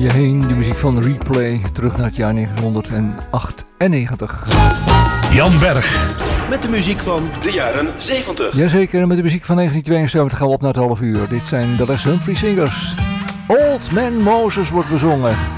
je heen. De muziek van Replay, terug naar het jaar 1998. Jan Berg. Met de muziek van de jaren 70. Jazeker, met de muziek van 1972 gaan we op naar het half uur. Dit zijn de Les Humphrey Singers. Old Man Moses wordt bezongen.